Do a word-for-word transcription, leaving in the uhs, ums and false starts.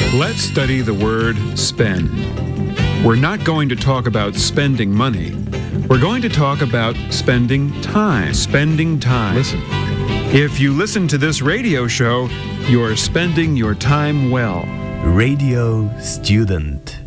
Let's study the word spend. We're not going to talk about spending money. We're going to talk about spending time. Spending time. Listen. If you listen to this radio show, you're spending your time well. Radio student.